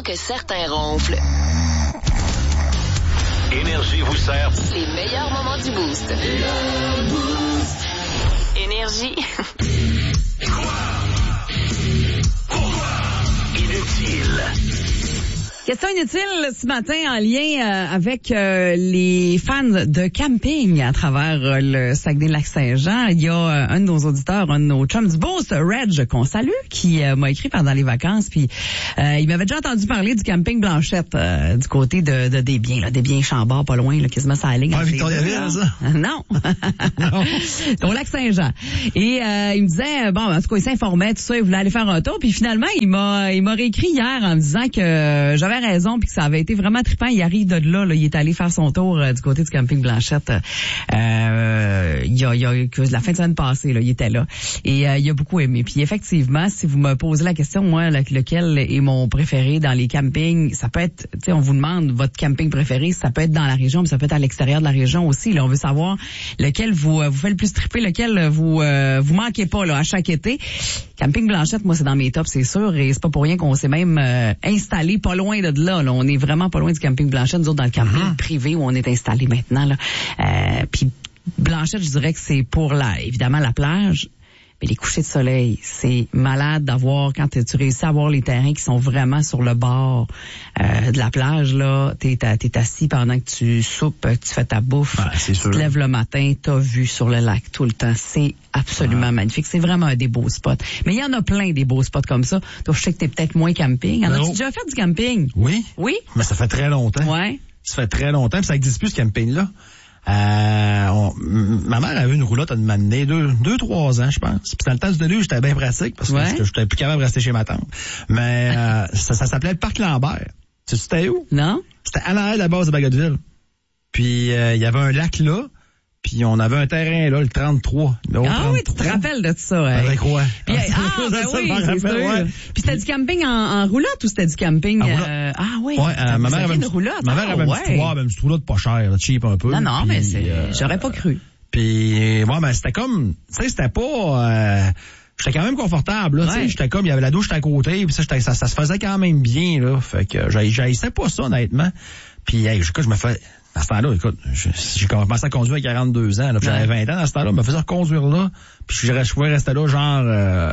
que certains ronflent. Énergie vous sert Les meilleurs moments du Boost. Énergie. inutile. Question inutile ce matin en lien avec les fans de camping à travers le Saguenay-Lac-Saint-Jean. Il y a un de nos auditeurs, un de nos chums du Boost, Reg, qu'on salue, qui m'a écrit pendant les vacances. Puis il m'avait déjà entendu parler du camping Blanchette du côté de Desbiens, là, Desbiens-Chambord, pas loin, là, quasiment sur la ligne. Ah, Victoriaville, ça? Non. Au Lac-Saint-Jean. Et il me disait, bon, en tout cas, il s'informait, tout ça, il voulait aller faire un tour. Puis finalement, il m'a réécrit hier en me disant que j'avais raison puis que ça avait été vraiment trippant. Il arrive de là, il est allé faire son tour du côté du camping Blanchette. Il y a la fin de semaine passée, là, il était là. Et il a beaucoup aimé. Puis effectivement, si vous me posez la question, moi, lequel est mon préféré dans les campings, ça peut être, tu sais, on vous demande votre camping préféré, ça peut être dans la région, mais ça peut être à l'extérieur de la région aussi. Là, on veut savoir lequel vous fait le plus tripper, lequel vous manquez pas là à chaque été. Camping Blanchette, moi, c'est dans mes tops, c'est sûr. Et c'est pas pour rien qu'on s'est même installé pas loin de là. On est vraiment pas loin du camping Blanchette, nous autres, dans le camping privé où on est installé maintenant. Là. Puis Blanchette, je dirais que c'est pour évidemment la plage. Mais les couchers de soleil, c'est malade d'avoir, quand tu réussis à avoir les terrains qui sont vraiment sur le bord de la plage, là, t'es assis pendant que tu soupes, que tu fais ta bouffe, tu te lèves le matin, t'as vu sur le lac tout le temps. C'est absolument magnifique. C'est vraiment un des beaux spots. Mais il y en a plein des beaux spots comme ça. Donc, je sais que t'es peut-être moins camping. En as-tu déjà fait du camping? Oui. Oui? Mais ça fait très longtemps. Ouais. Ça fait très longtemps, puis ça n'existe plus, ce camping-là. Ma mère avait une roulotte à me mener 2-3 ans, je pense. Puis dans le temps du déluge, j'étais bien pratique parce que j'étais plus capable de rester chez ma tante. Mais ça s'appelait le Parc Lambert. Tu sais c'était où? Non. C'était à l'arrière de la base de Bagotville. Puis il y avait un lac là. Puis on avait un terrain là, le 33. Le 33. Oui, tu te rappelles de ça. Ouais. Avec quoi? Puis, oui, c'est sûr. Ouais. Puis c'était du camping en roulotte ou c'était du camping... oui. Ouais, ma mère avait une roulotte. Ma mère avait une petite roulotte pas chère, cheap un peu. Non, mais j'aurais pas cru. Puis, mais c'était comme... Tu sais, c'était pas... J'étais quand même confortable, là, tu sais, j'étais comme, il y avait la douche à côté, puis ça se faisait quand même bien, là. Fait que j'haïssais pas ça, honnêtement. Puis, je me fais... À ce temps-là, écoute, j'ai commencé à conduire à 42 ans. Là, puis j'avais 20 ans à ce temps-là. Je me faisais reconduire là. Puis je pouvais rester là genre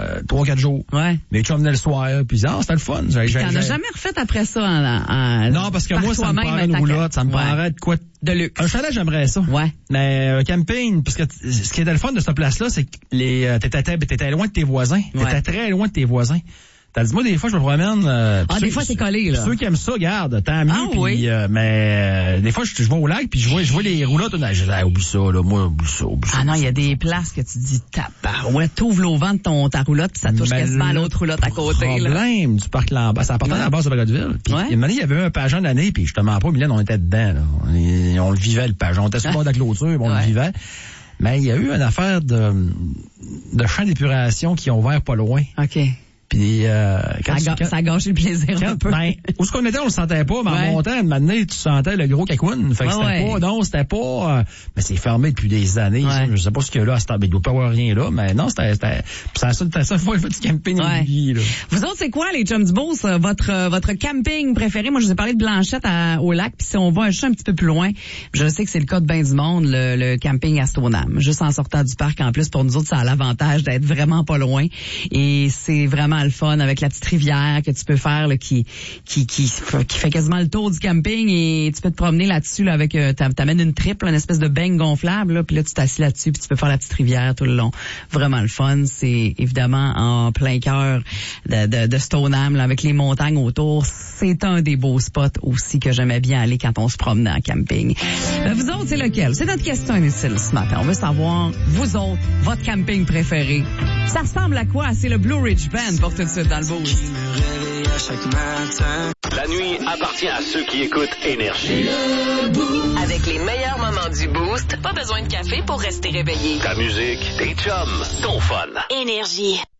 3-4 jours. Ouais. Mais tu venais le soir. Puis c'était le fun. T'en as jamais refait après ça non, parce que moi, ça me prendrait une roulotte. Ça me prendrait de quoi... De luxe. Un chalet, j'aimerais ça. Ouais. Mais un camping, parce que ce qui était le fun de cette place-là, c'est que t'étais loin de tes voisins. T'étais très loin de tes voisins. T'as dit, moi, des fois, je me promène... des fois, c'est collé, là. Ceux qui aiment ça, garde, tant mieux. Mais des fois, je vais au lac, puis je vois les roulottes. Oublie ça, là. Moi, oublie ça. Non, il y a des places que tu dis, tabarouette, t'ouvres l'auvent de ta roulotte, puis ça touche quasiment à l'autre roulotte à côté, là. Le problème du parc Lambert, c'est important à la base de Bagotville. Puis, il y avait un pageant d'année, puis je te mens pas, Mylène, on était dedans, là. On le vivait, le pageant. On était sur le bord de la clôture, on le vivait. Mais il y a eu une affaire de champ d'épuration qui ont ouvert pas loin. OK. Puis ça a gâché le plaisir un peu. Où ce qu'on était, on le sentait pas, mais en montant, maintenant, tu sentais le gros cacouine. Fait que c'était pas, mais c'est fermé depuis des années. Je sais pas ce qu'il y a là à ce temps, il doit pas avoir rien là, mais non, c'était ça fois du camping régulier, là. Vous autres, c'est quoi, les chums du Beauce, votre camping préféré? Moi, je vous ai parlé de Blanchette au lac, puis si on va juste un petit peu plus loin, je sais que c'est le cas de ben du monde, le camping à Stoneham. Juste en sortant du parc, en plus, pour nous autres, ça a l'avantage d'être vraiment pas loin. Et c'est vraiment le fun avec la petite rivière que tu peux faire là, qui fait quasiment le tour du camping et tu peux te promener là-dessus là, avec t'amènes une triple, une espèce de beigne gonflable là, puis là tu t'assis là-dessus puis tu peux faire la petite rivière tout le long. Vraiment le fun, c'est évidemment en plein cœur de Stoneham là, avec les montagnes autour. C'est un des beaux spots aussi que j'aimais bien aller quand on se promenait en camping. Vous autres, c'est lequel? C'est notre question inutile ce matin. On veut savoir, vous autres, votre camping préféré. Ça ressemble à quoi? C'est le Blue Ridge Band pour tout de suite dans le Boost. La nuit appartient à ceux qui écoutent Énergie. Avec les meilleurs moments du Boost, pas besoin de café pour rester réveillé. Ta musique, tes chums, ton fun. Énergie.